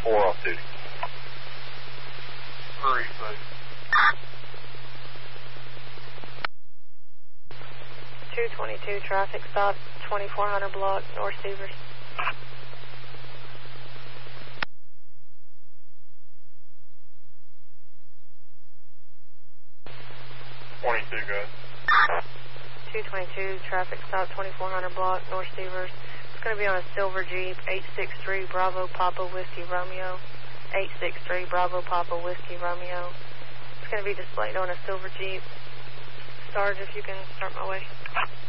4 off duty. 3, please. 222 traffic stop, 2400 block, North Severs. 22, guys. 222 traffic stop, 2400 block, North Severs. It's going to be on a silver Jeep, 863 Bravo Papa Whiskey Romeo. 863 Bravo Papa Whiskey Romeo. It's going to be displayed on a silver Jeep. Sarge, if you can start my way.